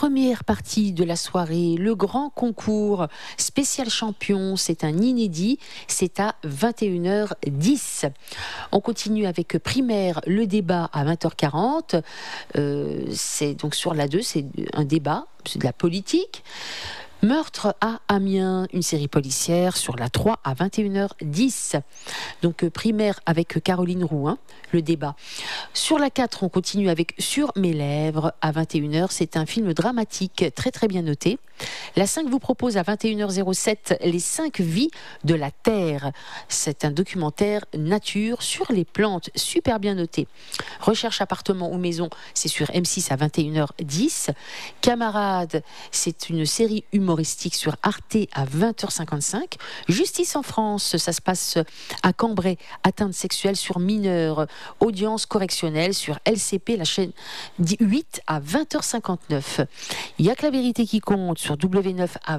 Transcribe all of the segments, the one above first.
première partie de la soirée, le grand concours spécial champion, c'est un inédit, c'est à 21h10. On continue avec primaire, le débat à 20h40. C'est donc sur la 2, c'est un débat, c'est de la politique. Meurtre à Amiens, une série policière sur la 3 à 21h10. Donc primaire avec Caroline Roux, le débat. Sur la 4, on continue avec Sur mes lèvres à 21h. C'est un film dramatique très très bien noté. La 5 vous propose à 21h07 Les 5 vies de la Terre. C'est un documentaire nature sur les plantes, super bien noté. Recherche appartement ou maison, c'est sur M6 à 21h10. Camarades, c'est une série humoristique sur Arte à 20h55. Justice en France, ça se passe à Cambrai, atteinte sexuelle sur mineurs. Audience correctionnelle sur LCP, la chaîne 8 à 20h59. Il y a que la vérité qui compte sur W9 à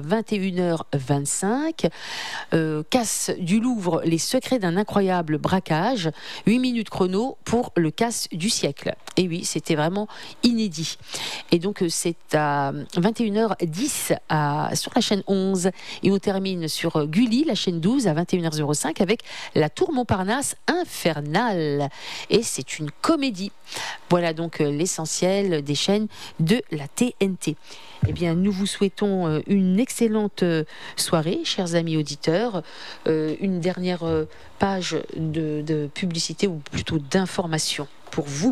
21h25. Casse du Louvre, les secrets d'un incroyable braquage. 8 minutes chrono pour le casse du siècle. Et oui, c'était vraiment inédit. Et donc c'est à 21h10 sur la chaîne 11. Et on termine sur Gulli, la chaîne 12 à 21h05 avec La Tour Montparnasse infernale. Et c'est une comédie. Voilà donc l'essentiel des chaînes de la TNT. Eh bien, nous vous souhaitons une excellente soirée, chers amis auditeurs. Une dernière page de publicité, ou plutôt d'information pour vous.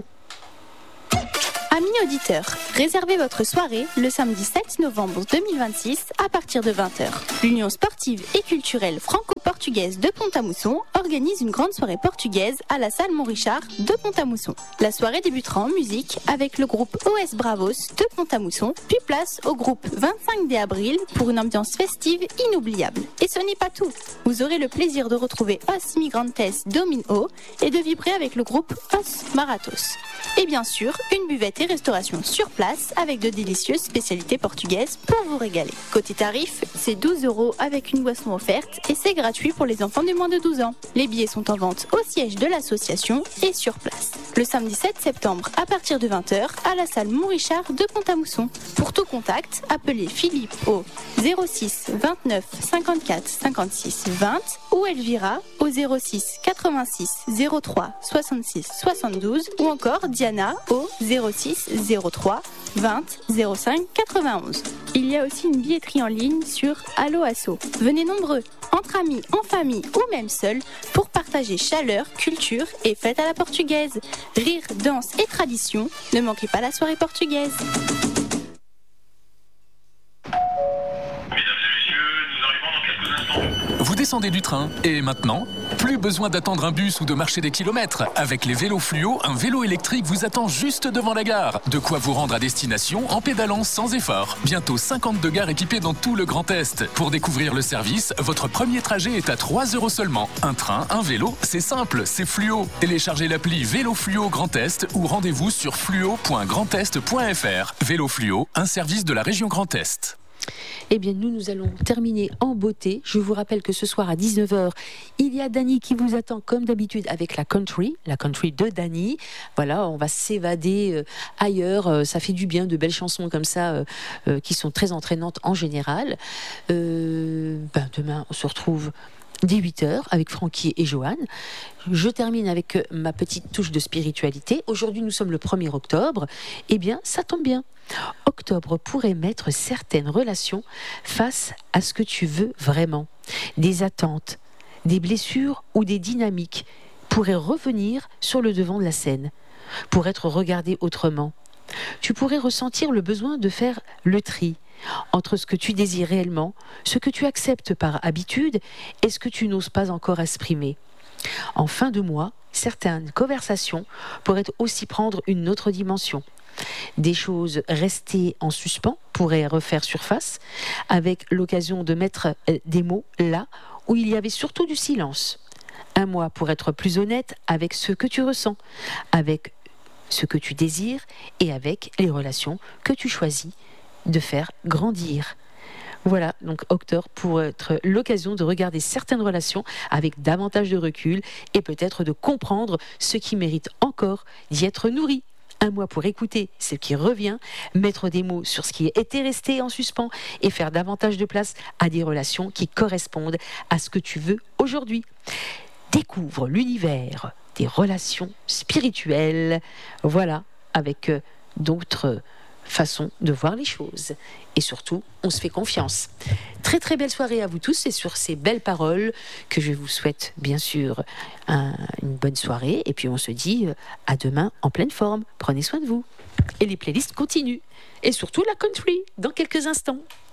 Amis auditeurs, réservez votre soirée le samedi 7 novembre 2026 à partir de 20h. L'Union sportive et culturelle franco-portugaise de Pont-à-Mousson organise une grande soirée portugaise à la salle Montrichard de Pont-à-Mousson. La soirée débutera en musique avec le groupe OS Bravos de Pont-à-Mousson, puis place au groupe 25 Avril pour une ambiance festive inoubliable. Et ce n'est pas tout. Vous aurez le plaisir de retrouver Os Migrantes Domino et de vibrer avec le groupe Os Marathos. Et bien sûr, une buvette et restauration sur place avec de délicieuses spécialités portugaises pour vous régaler. Côté tarif, c'est 12 € avec une boisson offerte et c'est gratuit pour les enfants de moins de 12 ans. Les billets sont en vente au siège de l'association et sur place. Le samedi 7 septembre à partir de 20h à la salle Montrichard de Pont-à-Mousson. Pour tout contact, appelez Philippe au 06 29 54 56 20 ou Elvira au 06 86 03 66 72 ou encore Diana au 06 03 20 05 91. Il y a aussi une billetterie en ligne sur Allo Asso. Venez nombreux, entre amis, en famille ou même seuls, pour partager chaleur, culture et fête à la portugaise. Rire, danse et tradition, ne manquez pas la soirée portugaise. Vous descendez du train et maintenant, plus besoin d'attendre un bus ou de marcher des kilomètres. Avec les vélos fluo, un vélo électrique vous attend juste devant la gare. De quoi vous rendre à destination en pédalant sans effort. Bientôt 52 gares équipées dans tout le Grand Est. Pour découvrir le service, votre premier trajet est à 3 € seulement. Un train, un vélo, c'est simple, c'est fluo. Téléchargez l'appli Vélo Fluo Grand Est ou rendez-vous sur fluo.grandest.fr. Vélo Fluo, un service de la région Grand Est. Eh bien, nous allons terminer en beauté. Je vous rappelle que ce soir à 19h, il y a Dany qui vous attend comme d'habitude avec la country de Dany. Voilà, on va s'évader ailleurs. Ça fait du bien, de belles chansons comme ça qui sont très entraînantes en général. Demain, on se retrouve dès 8h avec Francky et Joanne. Je termine avec ma petite touche de spiritualité. Aujourd'hui, nous sommes le 1er octobre. Eh bien, ça tombe bien. Octobre pourrait mettre certaines relations face à ce que tu veux vraiment. Des attentes, des blessures ou des dynamiques pourraient revenir sur le devant de la scène, pour être regardées autrement. Tu pourrais ressentir le besoin de faire le tri entre ce que tu désires réellement, ce que tu acceptes par habitude et ce que tu n'oses pas encore exprimer. En fin de mois, certaines conversations pourraient aussi prendre une autre dimension. Des choses restées en suspens pourraient refaire surface, avec l'occasion de mettre des mots là où il y avait surtout du silence. Un mois pour être plus honnête avec ce que tu ressens, avec ce que tu désires et avec les relations que tu choisis de faire grandir. Voilà, donc octobre pour être l'occasion de regarder certaines relations avec davantage de recul et peut-être de comprendre ce qui mérite encore d'y être nourri. Un mois pour écouter ce qui revient, mettre des mots sur ce qui était resté en suspens et faire davantage de place à des relations qui correspondent à ce que tu veux aujourd'hui. Découvre l'univers des relations spirituelles. Voilà, avec d'autres façons de voir les choses. Et surtout, on se fait confiance. Très très belle soirée à vous tous et sur ces belles paroles que je vous souhaite bien sûr une bonne soirée. Et puis on se dit à demain en pleine forme. Prenez soin de vous. Et les playlists continuent. Et surtout la country dans quelques instants.